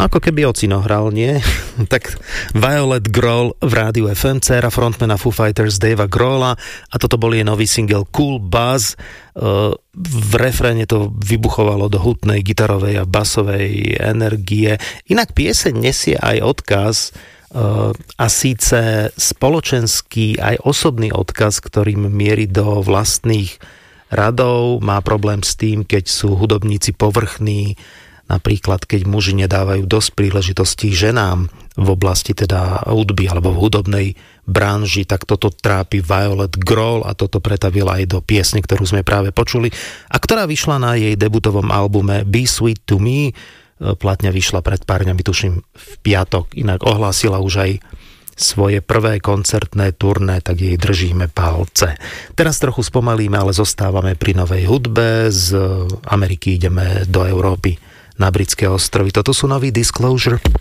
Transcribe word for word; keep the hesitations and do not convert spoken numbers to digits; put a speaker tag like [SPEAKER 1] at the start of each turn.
[SPEAKER 1] ako keby ocino hral, nie? Tak Violet Grohl v rádiu ef em, dcéra frontmana Foo Fighters Davea Grohla, a toto bol jej nový single Cool Buzz. V refréne to vybuchovalo do hutnej gitarovej a basovej energie. Inak pieseň nesie aj odkaz, a síce spoločenský aj osobný odkaz, ktorým mierí do vlastných radov. Má problém s tým, keď sú hudobníci povrchní, napríklad keď muži nedávajú dosť príležitostí ženám v oblasti teda hudby alebo v hudobnej branži, tak toto trápi Violet Grohl a toto pretavila aj do piesne, ktorú sme práve počuli a ktorá vyšla na jej debutovom albume Be Sweet to Me. Platňa vyšla pred pár dňami, tuším v piatok, inak ohlásila už aj svoje prvé koncertné turné, tak jej držíme palce. Teraz trochu spomalíme, ale zostávame pri novej hudbe. Z Ameriky ideme do Európy, na britské ostrovy. Toto sú noví Disclosure.